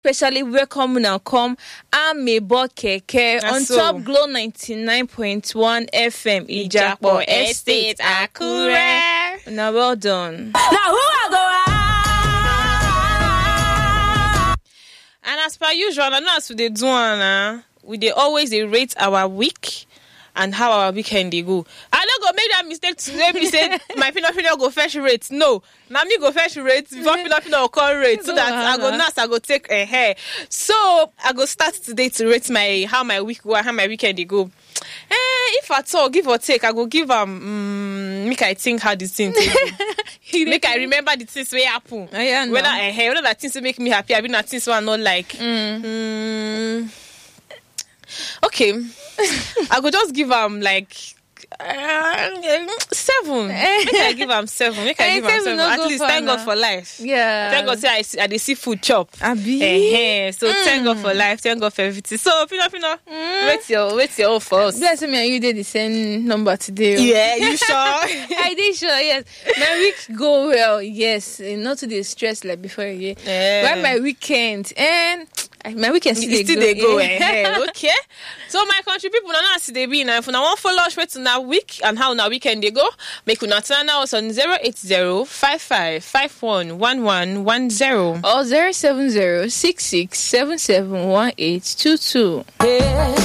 Especially welcome now come Amebo Keke on top Glow 99.1 FM Ijapo Estate Akure. Now well done. Now who I go? And as per usual, I know as we do we dey always rate our week and how our weekend they go. I don't go make that mistake today. Me say my Pino go fetch rate. No, now me go fetch rate. Before Pino call rate so that I go take a hair. So I go start today to rate how my week go, how my weekend they go. If at all, give or take, I go give make I think how this thing make I remember the things wey happen. Whether that things will make me happy, I be not things one not like. Okay, I could just give like 7. Make I give 7. Make I give 7. At least thank God for life. Yeah. Thank God say I dey see food chop. So thank God for life. Thank God for everything. So Pino, wait your own for us. Bless me, and you did the same number today. Yeah, you sure? I did sure. Yes, my week go well. Yes, not to the stress like before. Yeah. But my weekend and. My weekend still they go. Okay. So my country people now see they be now. If you want follow us to now week and how now weekend they go, make you not turn us on 080-5551-1110 or 070-6677-1822.